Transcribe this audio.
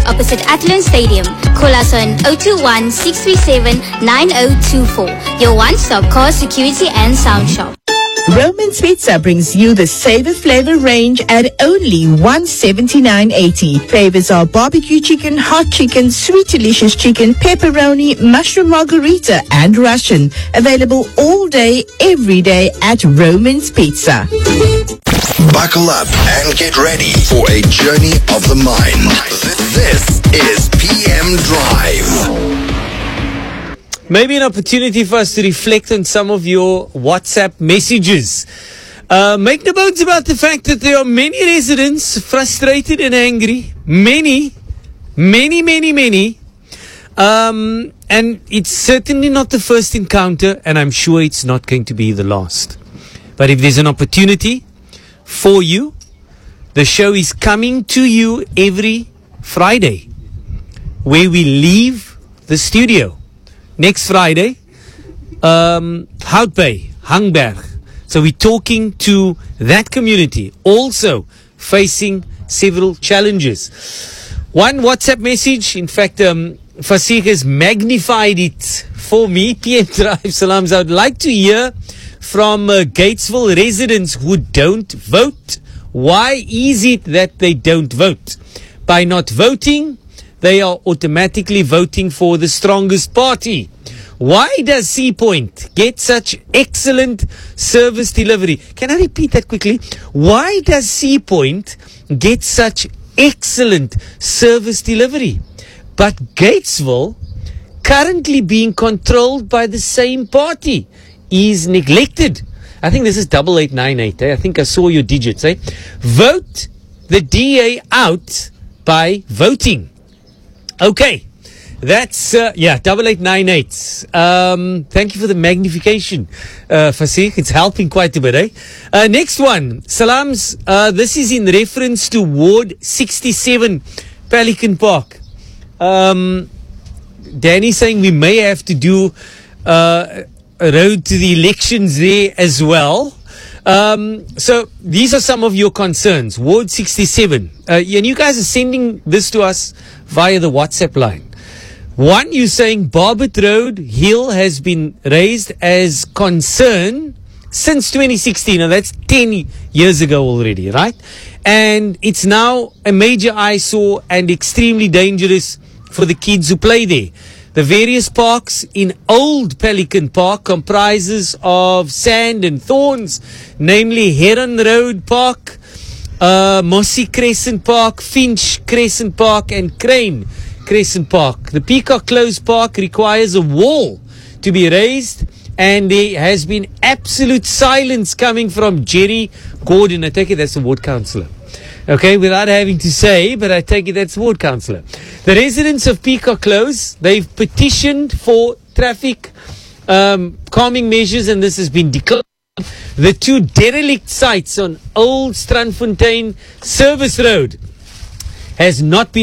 opposite Athlone Stadium. Call us on 021 637 9024. Your one-stop car security and sound shop. Roman's Pizza brings you the Savor Flavor range at only $179.80. Flavors are barbecue chicken, hot chicken, sweet delicious chicken, pepperoni, mushroom margarita, and Russian. Available all day, every day at Roman's Pizza. Buckle up and get ready for a journey of the mind. This is PM Drive. Maybe an opportunity for us to reflect on some of your WhatsApp messages. Make no bones about the fact that there are many residents frustrated and angry. Many. And it's certainly not the first encounter, and I'm sure it's not going to be the last. But if there's an opportunity for you, the show is coming to you every Friday, where we leave the studio. Next Friday, Hout Bay, Hangberg. So we're talking to that community, also facing several challenges. One WhatsApp message, in fact, Fasih has magnified it for me. PM Drive Salams. I would like to hear from Gatesville residents who don't vote. Why is it that they don't vote? By not voting, they are automatically voting for the strongest party. Why does C Point get such excellent service delivery? Can I repeat that quickly? Why does C Point get such excellent service delivery? But Gatesville, currently being controlled by the same party, is neglected. I think this is 8898. I think I saw your digits. Vote the DA out by voting. Okay, that's 8898. Thank you for the magnification, Fasih. It's helping quite a bit. Next one, Salams. This is in reference to Ward 67, Pelican Park. Danny saying we may have to do a road to the elections there as well. So these are some of your concerns. Ward 67. And you guys are sending this to us via the WhatsApp line. One, you're saying Barbet Road Hill has been raised as concern since 2016. Now that's 10 years ago already, right? And it's now a major eyesore and extremely dangerous for the kids who play there. The various parks in Old Pelican Park comprises of sand and thorns, namely Heron Road Park, Mossy Crescent Park, Finch Crescent Park, and Crane Crescent Park. The Peacock Close Park requires a wall to be raised, and there has been absolute silence coming from Jerry Gordon. I take it that's the ward councillor. Okay, without having to say, but I take it that's ward councillor. The residents of Peacock Close, they've petitioned for traffic calming measures, and this has been declared. The two derelict sites on Old Strandfontein Service Road has not been